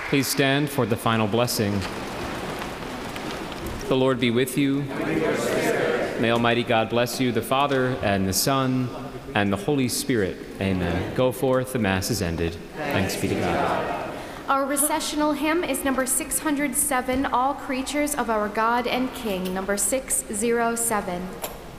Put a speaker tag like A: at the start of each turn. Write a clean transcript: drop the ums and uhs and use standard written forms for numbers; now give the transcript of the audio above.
A: Please stand for the final blessing. The Lord be with you. May Almighty God bless you, the Father, and the Son, and the Holy Spirit. Amen. Go forth, the Mass is ended. Thanks be to God.
B: Our recessional hymn is number 607, All Creatures of Our God and King, number 607.